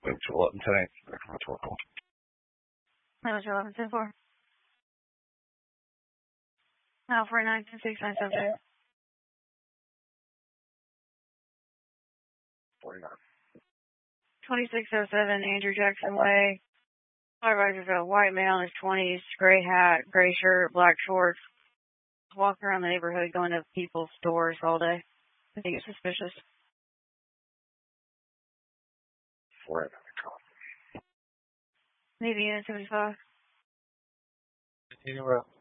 Move to 1110. That was your 1110-4. Now for 926-972. 49. 2607 Andrew Jackson Way. Supervisor's a white male in his 20s, gray hat, gray shirt, black shorts. Walking around the neighborhood going to people's stores all day. I think it's suspicious. 49. Maybe unit 75. Continue route.